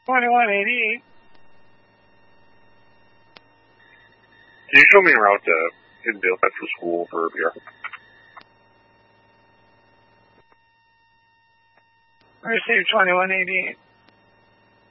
2188. Can you show me a route to Hidden for school for a beer? Receive 2188.